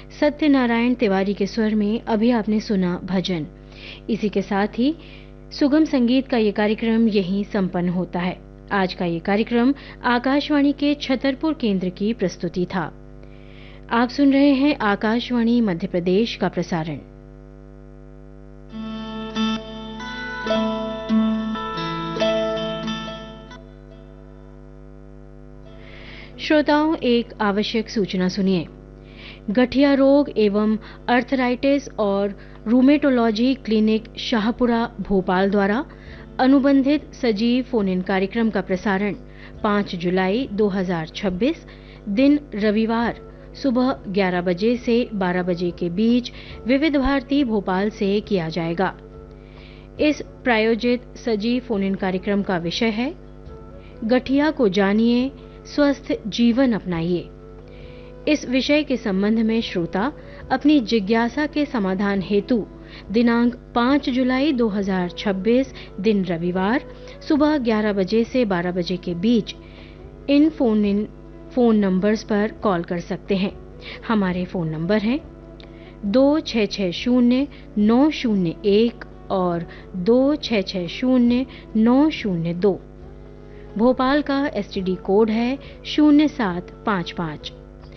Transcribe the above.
सत्यनारायण तिवारी के स्वर में अभी आपने सुना भजन। इसी के साथ ही सुगम संगीत का ये कार्यक्रम यहीं संपन्न होता है। आज का ये कार्यक्रम आकाशवाणी के छतरपुर केंद्र की प्रस्तुति था। आप सुन रहे हैं आकाशवाणी मध्य प्रदेश का प्रसारण। श्रोताओं, एक आवश्यक सूचना सुनिए। गठिया रोग एवं अर्थराइटिस और रूमेटोलॉजी क्लिनिक शाहपुरा भोपाल द्वारा अनुबंधित सजीव फोन इन कार्यक्रम का प्रसारण 5 जुलाई 2026 दिन रविवार सुबह 11 बजे से 12 बजे के बीच विविध भारती भोपाल से किया जाएगा। इस प्रायोजित सजीव फोन इन कार्यक्रम का विषय है गठिया को जानिए, स्वस्थ जीवन अपनाइए। इस विषय के संबंध में श्रोता अपनी जिज्ञासा के समाधान हेतु दिनांक 5 जुलाई 2026 दिन रविवार सुबह 11 बजे से 12 बजे के बीच इन फोन नंबर्स पर कॉल कर सकते हैं। हमारे फोन नंबर हैं 2660-901 और 2660-902। भोपाल का एसटीडी कोड है 0755।